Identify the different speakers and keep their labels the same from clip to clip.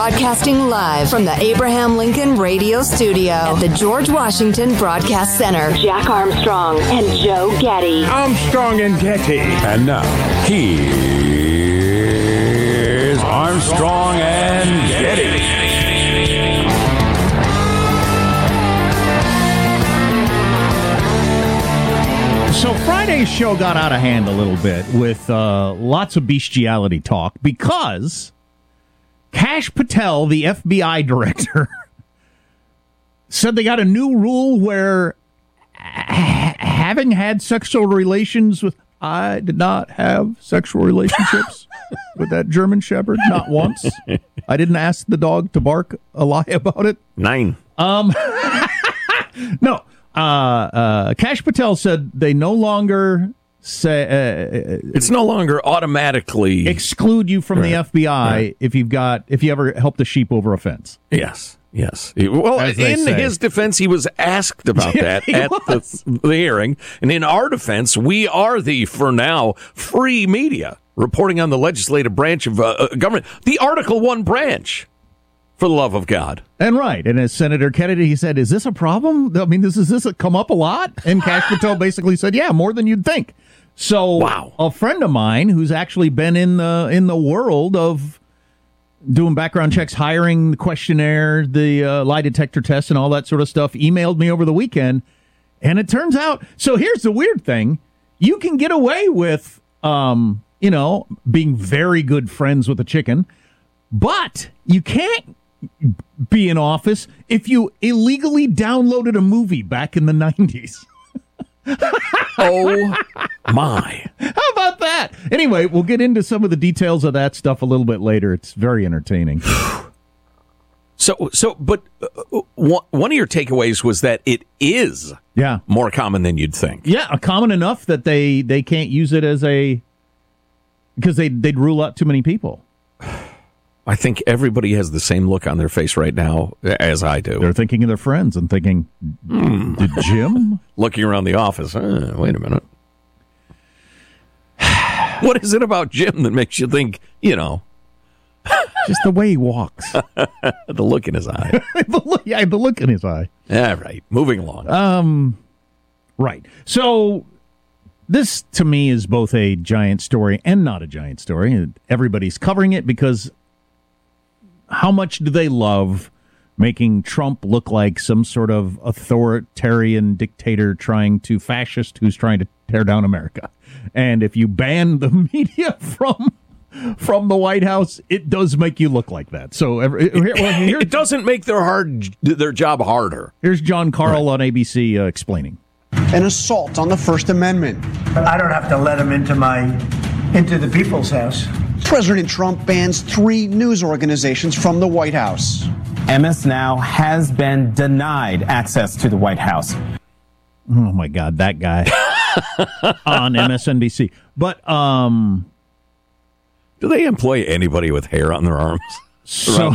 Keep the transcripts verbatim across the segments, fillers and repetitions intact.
Speaker 1: Broadcasting live from the Abraham Lincoln Radio Studio at the George Washington Broadcast Center. Jack Armstrong and Joe Getty.
Speaker 2: Armstrong and Getty.
Speaker 3: And now, here's Armstrong and Getty.
Speaker 2: So Friday's show got out of hand a little bit with uh, lots of bestiality talk because Kash Patel, the F B I director, said they got a new rule where ha- having had sexual relations with... I did not have sexual relationships with that German Shepherd, not once. I didn't ask the dog to bark a lie about it.
Speaker 3: Nine.
Speaker 2: Um, no. Uh, uh, Kash Patel said they no longer say uh,
Speaker 3: it's no longer automatically
Speaker 2: exclude you from
Speaker 3: right,
Speaker 2: the F B I
Speaker 3: right.
Speaker 2: if you've got if you ever helped a sheep over a fence.
Speaker 3: Yes, yes. Well, in
Speaker 2: say.
Speaker 3: his defense, he was asked about that at the, the hearing, and in our defense, we are the for now free media reporting on the legislative branch of uh, government, the Article One branch. For the love of God.
Speaker 2: And right. And as Senator Kennedy, he said, is this a problem? I mean, this is this come up a lot? And Kash Patel basically said, yeah, more than you'd think. So
Speaker 3: wow.
Speaker 2: A friend of mine who's actually been in the in the world of doing background checks, hiring the questionnaire, the uh, lie detector test and all that sort of stuff, emailed me over the weekend. And it turns out, so here's the weird thing. You can get away with, um, you know, being very good friends with a chicken, but you can't be in office if you illegally downloaded a movie back in the nineties.
Speaker 3: Oh, my.
Speaker 2: How about that? Anyway, we'll get into some of the details of that stuff a little bit later. It's very entertaining.
Speaker 3: So, so, but uh, one of your takeaways was that it is
Speaker 2: yeah.
Speaker 3: more common than you'd think.
Speaker 2: Yeah, common enough that they, they can't use it as a... because they, they'd rule out too many people.
Speaker 3: I think everybody has the same look on their face right now as I do.
Speaker 2: They're thinking of their friends and thinking, mm. did Jim?
Speaker 3: Looking around the office. Uh, wait a minute. What is it about Jim that makes you think, you know?
Speaker 2: Just the way he walks.
Speaker 3: The look in his eye.
Speaker 2: the look, yeah, the look in his eye.
Speaker 3: All right. Moving along.
Speaker 2: Um, right. So this, to me, is both a giant story and not a giant story. Everybody's covering it because... how much do they love making Trump look like some sort of authoritarian dictator trying to fascist who's trying to tear down America? And if you ban the media from from the White House, it does make you look like that. So every, well, here,
Speaker 3: it doesn't make their hard their job harder.
Speaker 2: Here's John Carl right. on A B C uh, explaining
Speaker 4: an assault on the First Amendment.
Speaker 5: I don't have to let him into my into the people's house.
Speaker 4: President Trump bans three news organizations from the White House.
Speaker 6: M S Now has been denied access to the White House.
Speaker 2: Oh, my God, that guy on M S N B C. But, um...
Speaker 3: do they employ anybody with hair on their arms?
Speaker 2: So...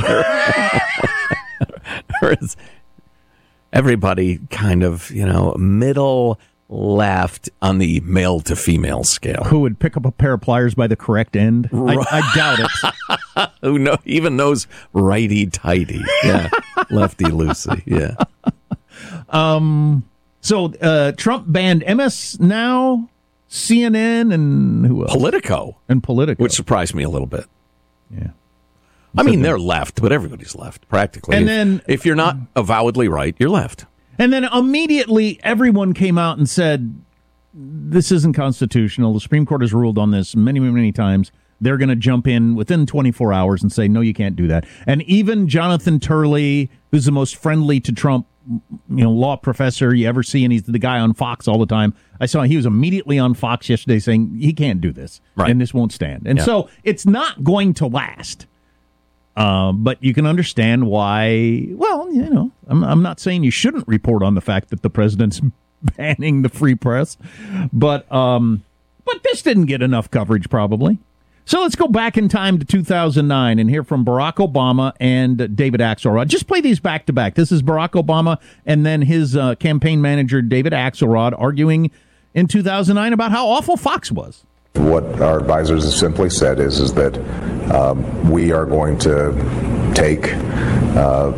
Speaker 3: or is everybody kind of, you know, middle... left on the male to female scale.
Speaker 2: Who would pick up a pair of pliers by the correct end? I, I doubt it.
Speaker 3: Who know, even knows righty tighty. Yeah. Lefty loosey. Yeah.
Speaker 2: Um. So uh, Trump banned M S Now, C N N, and who else?
Speaker 3: Politico.
Speaker 2: And Politico.
Speaker 3: Which surprised me a little bit.
Speaker 2: Yeah.
Speaker 3: I mean, they're left, but everybody's left, practically.
Speaker 2: And
Speaker 3: if,
Speaker 2: then,
Speaker 3: if you're not avowedly right, you're left.
Speaker 2: And then immediately everyone came out and said, this isn't constitutional. The Supreme Court has ruled on this many, many, many times. They're going to jump in within twenty-four hours and say, no, you can't do that. And even Jonathan Turley, who's the most friendly to Trump, you know, law professor you ever see, and he's the guy on Fox all the time. I saw he was immediately on Fox yesterday saying he can't do this,
Speaker 3: right.
Speaker 2: and this won't stand. And
Speaker 3: yeah.
Speaker 2: so it's not going to last. Uh, but you can understand why, well, you know, I'm, I'm not saying you shouldn't report on the fact that the president's banning the free press, but um, but this didn't get enough coverage probably. So let's go back in time to two thousand nine and hear from Barack Obama and David Axelrod. Just play these back to back. This is Barack Obama and then his uh, campaign manager, David Axelrod, arguing in two thousand nine about how awful Fox was.
Speaker 7: What our advisors have simply said is, is that um, we are going to take uh,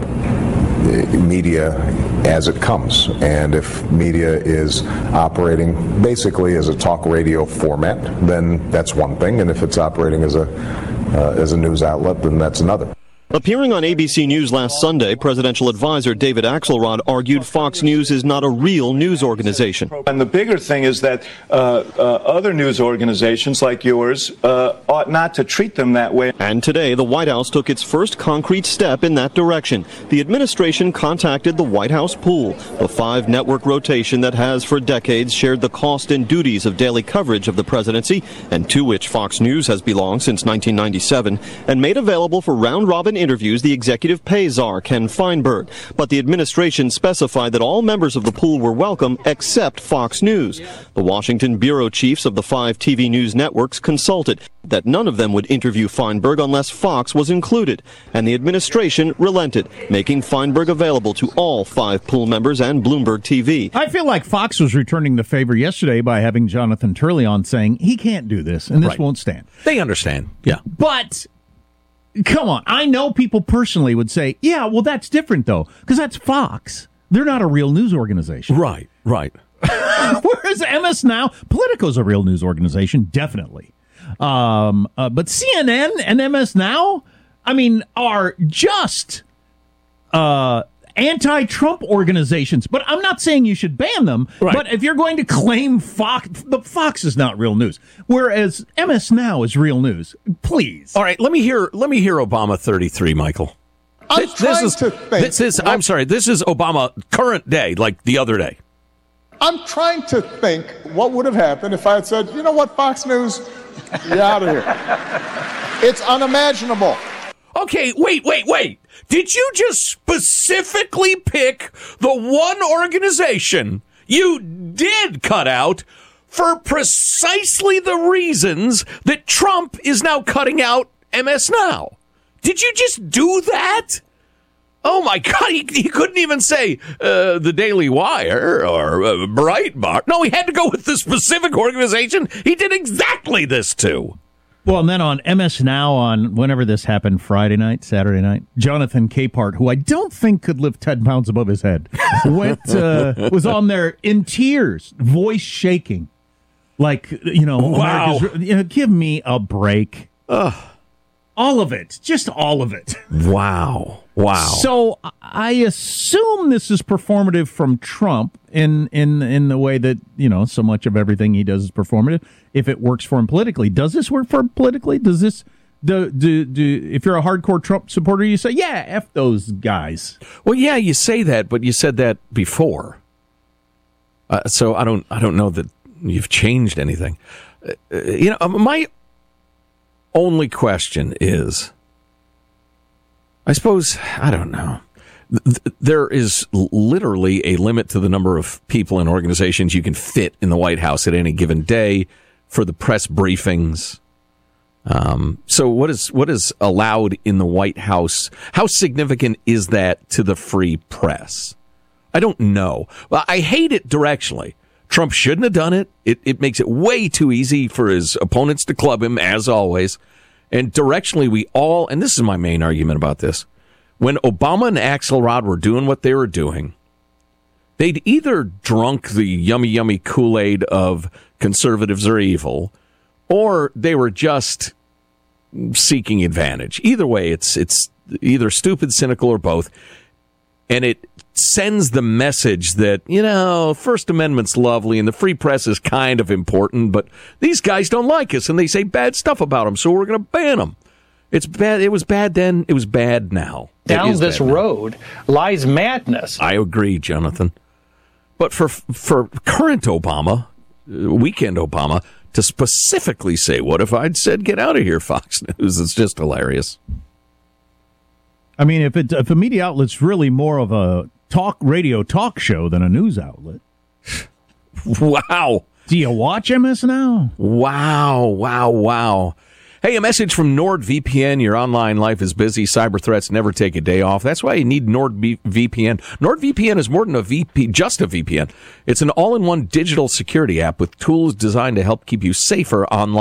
Speaker 7: media as it comes. And if media is operating basically as a talk radio format, then that's one thing. And if it's operating as a uh, as a news outlet, then that's another.
Speaker 8: Appearing on A B C News last Sunday, presidential advisor David Axelrod argued Fox News is not a real news organization.
Speaker 9: And the bigger thing is that uh, uh, other news organizations like yours uh, ought not to treat them that way.
Speaker 8: And today, the White House took its first concrete step in that direction. The administration contacted the White House Pool, a five-network rotation that has for decades shared the cost and duties of daily coverage of the presidency, and to which Fox News has belonged since nineteen ninety-seven, and made available for round-robin interviews the executive pay czar, Ken Feinberg. But the administration specified that all members of the pool were welcome except Fox News. The Washington bureau chiefs of the five T V news networks consulted that none of them would interview Feinberg unless Fox was included. And the administration relented, making Feinberg available to all five pool members and Bloomberg T V.
Speaker 2: I feel like Fox was returning the favor yesterday by having Jonathan Turley on saying he can't do this and this
Speaker 3: Right.
Speaker 2: won't stand.
Speaker 3: They understand. Yeah.
Speaker 2: But come on, I know people personally would say, yeah, well, that's different, though, because that's Fox. They're not a real news organization.
Speaker 3: Right, right.
Speaker 2: Whereas M S Now, Politico's a real news organization, definitely. Um, uh, but C N N and M S Now, I mean, are just uh, anti-Trump organizations. But I'm not saying you should ban them.
Speaker 3: Right.
Speaker 2: But if you're going to claim Fox, but Fox is not real news, whereas M S Now is real news. Please.
Speaker 3: All right, let me hear. Let me hear Obama thirty-three, Michael.
Speaker 10: I'm
Speaker 3: this,
Speaker 10: trying
Speaker 3: this is,
Speaker 10: to think.
Speaker 3: This is. I'm sorry. This is Obama current day, like the other day.
Speaker 10: I'm trying to think what would have happened if I had said, you know what, Fox News, you're out of here. It's unimaginable.
Speaker 3: Okay, wait, wait, wait. Did you just specifically pick the one organization you did cut out for precisely the reasons that Trump is now cutting out M S Now? Did you just do that? Oh, my God, he, he couldn't even say uh, the Daily Wire or uh, Breitbart. No, he had to go with the specific organization he did exactly this to.
Speaker 2: Well, and then on M S Now, on whenever this happened, Friday night, Saturday night, Jonathan Capehart, who I don't think could lift ten pounds above his head, went uh, was on there in tears, voice shaking. Like, you know,
Speaker 3: wow.
Speaker 2: America's, you know, give me a break.
Speaker 3: Ugh.
Speaker 2: All of it, just all of it.
Speaker 3: Wow. Wow.
Speaker 2: So I assume this is performative from Trump in, in, in the way that, you know, so much of everything he does is performative. If it works for him politically, does this work for him politically? Does this, do, do, do, if you're a hardcore Trump supporter, you say, yeah, F those guys.
Speaker 3: Well, yeah, you say that, but you said that before. Uh, so I don't, I don't know that you've changed anything. Uh, you know, my only question is, I suppose, I don't know. There is literally a limit to the number of people and organizations you can fit in the White House at any given day for the press briefings. Um, so what is what is allowed in the White House? How significant is that to the free press? I don't know. Well, I hate it directionally. Trump shouldn't have done it. It it makes it way too easy for his opponents to club him, as always. And directionally, we all, and this is my main argument about this, when Obama and Axelrod were doing what they were doing, they'd either drunk the yummy, yummy Kool-Aid of conservatives are evil, or they were just seeking advantage. Either way, it's it's either stupid, cynical, or both. And it sends the message that, you know, First Amendment's lovely and the free press is kind of important, but these guys don't like us and they say bad stuff about them, so we're going to ban them. It's bad. It was bad then. It was bad now.
Speaker 11: Down this road lies madness.
Speaker 3: I agree, Jonathan. But for for current Obama, weekend Obama, to specifically say, what if I'd said, get out of here, Fox News? It's just hilarious.
Speaker 2: I mean, if it, if a media outlet's really more of a talk radio talk show than a news outlet.
Speaker 3: Wow.
Speaker 2: Do you watch M S Now?
Speaker 3: Wow, wow, wow. Hey, a message from NordVPN. Your online life is busy. Cyber threats never take a day off. That's why you need NordVPN. NordVPN is more than a V P, just a V P N. It's an all-in-one digital security app with tools designed to help keep you safer online.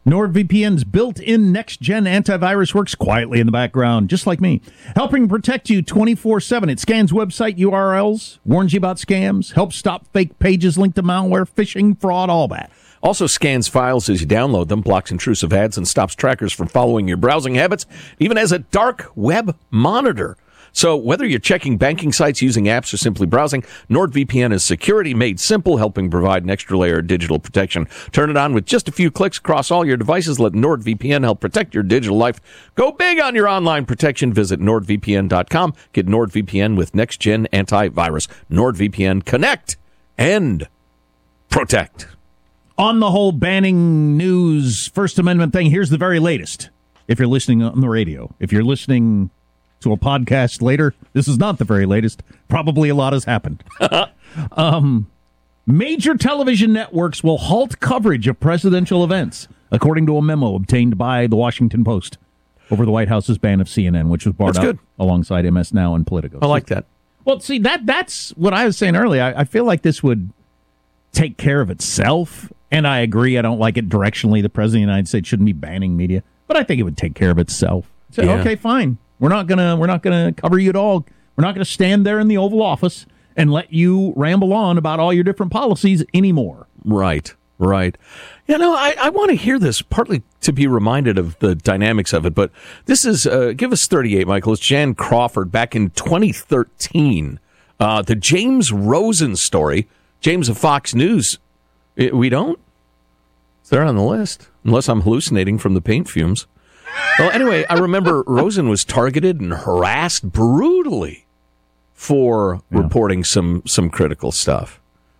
Speaker 2: NordVPN's built-in next-gen antivirus works quietly in the background, just like me, helping protect you twenty-four seven. It scans website U R Ls, warns you about scams, helps stop fake pages linked to malware, phishing, fraud, all that.
Speaker 3: Also scans files as you download them, blocks intrusive ads, and stops trackers from following your browsing habits, even has a dark web monitor. So whether you're checking banking sites, using apps, or simply browsing, NordVPN is security made simple, helping provide an extra layer of digital protection. Turn it on with just a few clicks across all your devices. Let NordVPN help protect your digital life. Go big on your online protection. Visit nord V P N dot com. Get NordVPN with next-gen antivirus. NordVPN, connect and protect.
Speaker 2: On the whole banning news First Amendment thing, here's the very latest. If you're listening on the radio, if you're listening to a podcast later, this is not the very latest. Probably a lot has happened. um, major television networks will halt coverage of presidential events, according to a memo obtained by the Washington Post over the White House's ban of C N N, which was brought up alongside M S Now and Politico.
Speaker 3: I like that.
Speaker 2: Well, see, that that's what I was saying earlier. I, I feel like this would take care of itself, and I agree. I don't like it directionally. The President of the United States shouldn't be banning media, but I think it would take care of itself. So,
Speaker 3: Yeah.
Speaker 2: okay, fine. We're not gonna we're not gonna cover you at all. We're not gonna stand there in the Oval Office and let you ramble on about all your different policies anymore.
Speaker 3: Right, right. You know, I, I want to hear this, partly to be reminded of the dynamics of it, but this is, uh, give us thirty-eight, Michael. It's Jan Crawford back in twenty thirteen. Uh, the James Rosen story. James of Fox News. It, we don't? It's there on the list, unless I'm hallucinating from the paint fumes. Well, anyway, I remember Rosen was targeted and harassed brutally for yeah. reporting some, some critical stuff.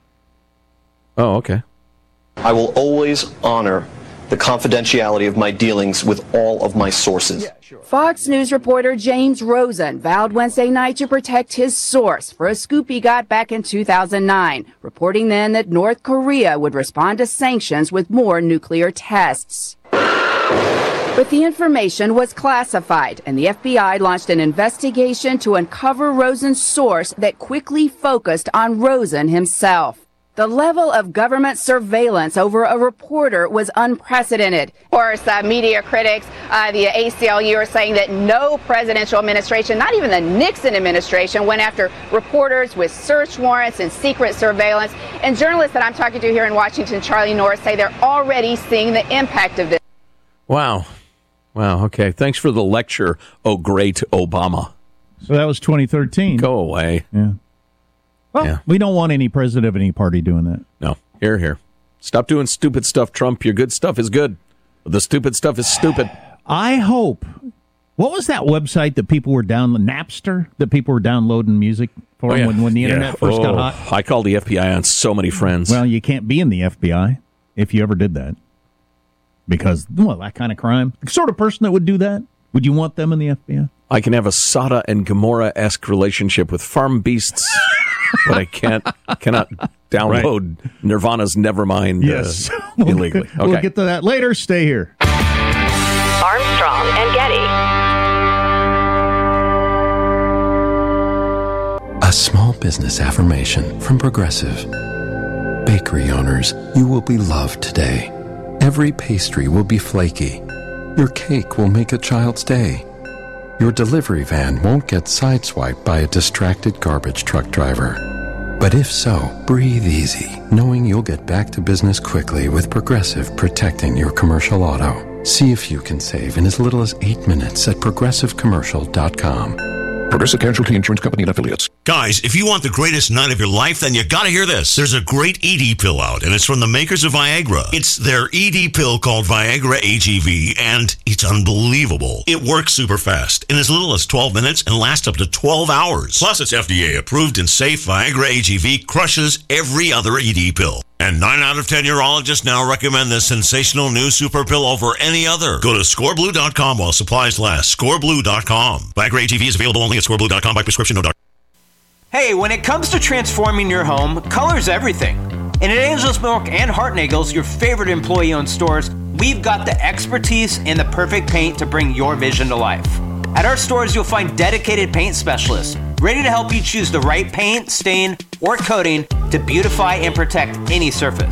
Speaker 3: Oh, okay.
Speaker 8: I will always honor the confidentiality of my dealings with all of my sources.
Speaker 12: Yeah, sure. Fox News reporter James Rosen vowed Wednesday night to protect his source for a scoop he got back in two thousand nine, reporting then that North Korea would respond to sanctions with more nuclear tests. But the information was classified, and the F B I launched an investigation to uncover Rosen's source that quickly focused on Rosen himself. The level of government surveillance over a reporter was unprecedented.
Speaker 13: Of course, uh, media critics, uh, the A C L U are saying that no presidential administration, not even the Nixon administration, went after reporters with search warrants and secret surveillance. And journalists that I'm talking to here in Washington, Charlie Norris, say they're already seeing the impact of this.
Speaker 3: Wow. Wow, okay. Thanks for the lecture, oh great Obama.
Speaker 2: So that was twenty thirteen.
Speaker 3: Go away.
Speaker 2: Yeah. Well, yeah. We don't want any president of any party doing that.
Speaker 3: No. Here, here. Stop doing stupid stuff, Trump. Your good stuff is good. The stupid stuff is stupid.
Speaker 2: I hope. What was that website that people were downloading? Napster? That people were downloading music for
Speaker 3: oh, yeah.
Speaker 2: when, when the internet
Speaker 3: yeah.
Speaker 2: first
Speaker 3: oh,
Speaker 2: got hot?
Speaker 3: I called the F B I on so many friends.
Speaker 2: Well, you can't be in the F B I if you ever did that. Because, well, that kind of crime. The sort of person that would do that, would you want them in the F B I?
Speaker 3: I can have a Sodom and Gomorrah-esque relationship with farm beasts, but I can't cannot download right. Nirvana's Nevermind
Speaker 2: yes.
Speaker 3: uh, illegally. Okay.
Speaker 2: We'll get to that later. Stay here.
Speaker 1: Armstrong and Getty.
Speaker 14: A small business affirmation from Progressive. Bakery owners, you will be loved today. Every pastry will be flaky. Your cake will make a child's day. Your delivery van won't get sideswiped by a distracted garbage truck driver. But if so, breathe easy, knowing you'll get back to business quickly with Progressive protecting your commercial auto. See if you can save in as little as eight minutes at progressive commercial dot com.
Speaker 15: Progressive Casualty Insurance Company and Affiliates.
Speaker 16: Guys, if you want the greatest night of your life, then you gotta hear this. There's a great E D pill out, and it's from the makers of Viagra. It's their E D pill called Viagra A G V, and it's unbelievable. It works super fast, in as little as twelve minutes, and lasts up to twelve hours. Plus, it's F D A approved and safe. Viagra A G V crushes every other E D pill. And nine out of ten urologists now recommend this sensational new super pill over any other. Go to score blue dot com while supplies last. score blue dot com. Viagra A G V is available only at score blue dot com by prescription, no doctor.
Speaker 17: Hey, when it comes to transforming your home, color's everything. And at Angel's Milk and Hartnagel's, your favorite employee-owned stores, we've got the expertise and the perfect paint to bring your vision to life. At our stores, you'll find dedicated paint specialists ready to help you choose the right paint, stain, or coating to beautify and protect any surface.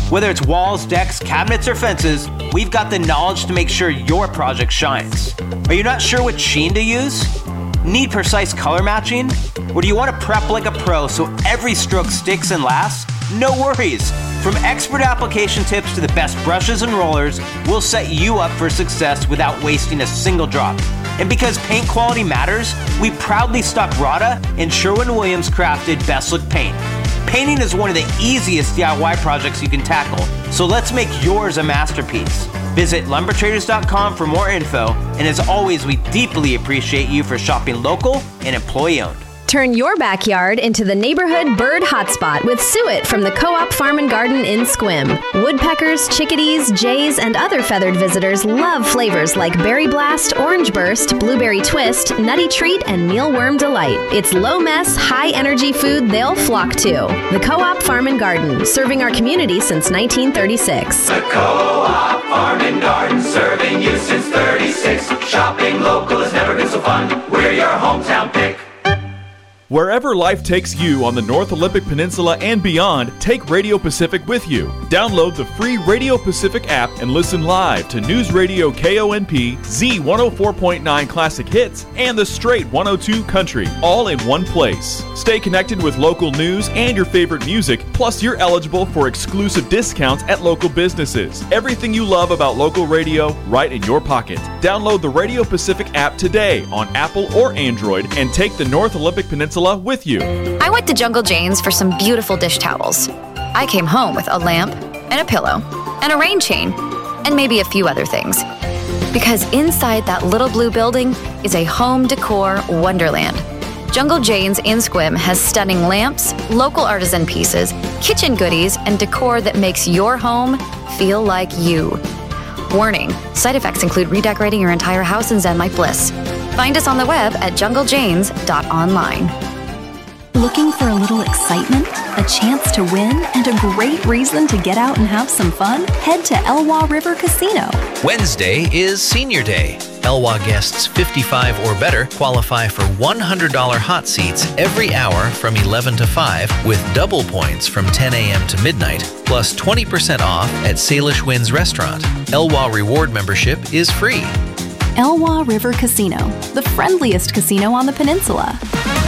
Speaker 17: Whether it's walls, decks, cabinets, or fences, we've got the knowledge to make sure your project shines. Are you not sure what sheen to use? Need precise color matching? Or do you want to prep like a pro so every stroke sticks and lasts? No worries! From expert application tips to the best brushes and rollers, we'll set you up for success without wasting a single drop. And because paint quality matters, we proudly stock Rada and Sherwin-Williams crafted Best Look paint. Painting is one of the easiest D I Y projects you can tackle, so let's make yours a masterpiece. Visit lumber traders dot com for more info, and as always, we deeply appreciate you for shopping local and employee-owned.
Speaker 18: Turn your backyard into the neighborhood bird hotspot with Suet from the Co-op Farm and Garden in Sequim. Woodpeckers, chickadees, jays, and other feathered visitors love flavors like Berry Blast, Orange Burst, Blueberry Twist, Nutty Treat, and Mealworm Delight. It's low-mess, high-energy food they'll flock to. The Co-op Farm and Garden, serving our community since nineteen thirty-six.
Speaker 19: The Co-op Farm and Garden, serving you since thirty-six. Shopping local has never been so fun. We're your hometown pick.
Speaker 20: Wherever life takes you on the North Olympic Peninsula and beyond, take Radio Pacific with you. Download the free Radio Pacific app and listen live to News Radio K O N P, Z one oh four point nine Classic Hits, and the Straight one oh two Country, all in one place. Stay connected with local news and your favorite music, plus you're eligible for exclusive discounts at local businesses. Everything you love about local radio, right in your pocket. Download the Radio Pacific app today on Apple or Android and take the North Olympic Peninsula with you.
Speaker 21: I went to Jungle Jane's for some beautiful dish towels. I came home with a lamp and a pillow and a rain chain and maybe a few other things. Because inside that little blue building is a home decor wonderland. Jungle Jane's in Sequim has stunning lamps, local artisan pieces, kitchen goodies, and decor that makes your home feel like you. Warning, side effects include redecorating your entire house in Zen-like bliss. Find us on the web at jungle janes dot online.
Speaker 22: Looking for a little excitement, a chance to win, and a great reason to get out and have some fun? Head to Elwha River Casino.
Speaker 23: Wednesday is Senior Day. Elwha guests fifty-five or better qualify for one hundred dollars hot seats every hour from eleven to five with double points from ten a.m. to midnight, plus twenty percent off at Salish Winds Restaurant. Elwha Reward membership is free.
Speaker 22: Elwha River Casino, the friendliest casino on the peninsula.